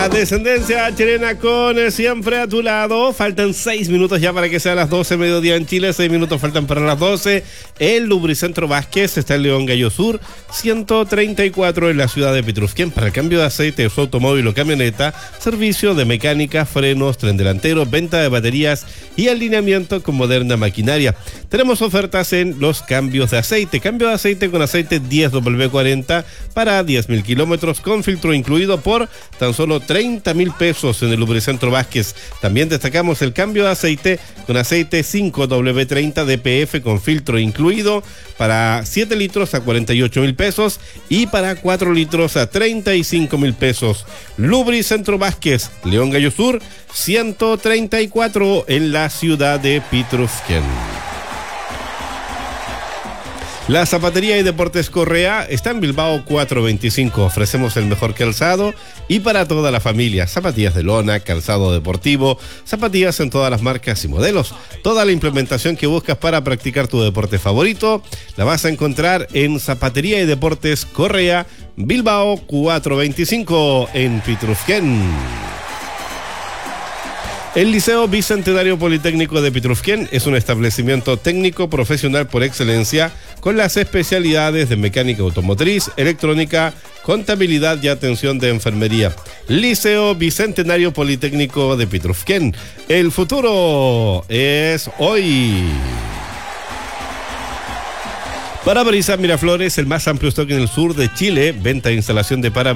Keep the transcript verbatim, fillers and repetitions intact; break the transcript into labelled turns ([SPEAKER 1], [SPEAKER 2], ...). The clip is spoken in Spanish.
[SPEAKER 1] La descendencia chilena con eh, siempre a tu lado. Faltan seis minutos ya para que sea las doce mediodía en Chile. Seis minutos faltan para las doce. El Lubricentro Vázquez está en León Gallo Sur, ciento treinta y cuatro en la ciudad de Petrufquén. Para el cambio de aceite de su automóvil o camioneta, servicio de mecánica, frenos, tren delantero, venta de baterías y alineamiento con moderna maquinaria. Tenemos ofertas en los cambios de aceite. Cambio de aceite con aceite diez W cuarenta para diez mil kilómetros con filtro incluido por tan solo treinta mil pesos en el Lubricentro Vázquez. También destacamos el cambio de aceite con aceite cinco W treinta D P F con filtro incluido para siete litros a cuarenta y ocho mil pesos y para cuatro litros a treinta y cinco mil pesos. Lubricentro Vázquez, León Gallo Sur, ciento treinta y cuatro en la ciudad de Petrufquén. La Zapatería y Deportes Correa está en Bilbao cuatrocientos veinticinco. Ofrecemos el mejor calzado y para toda la familia. Zapatillas de lona, calzado deportivo, zapatillas en todas las marcas y modelos. Toda la implementación que buscas para practicar tu deporte favorito la vas a encontrar en Zapatería y Deportes Correa, Bilbao cuatrocientos veinticinco en Petrufquén. El Liceo Bicentenario Politécnico de Petrufquén es un establecimiento técnico profesional por excelencia con las especialidades de mecánica automotriz, electrónica, contabilidad y atención de enfermería. Liceo Bicentenario Politécnico de Petrufquén. El futuro es hoy. Parabrisas Miraflores, el más amplio stock en el sur de Chile. Venta e instalación de parabrisas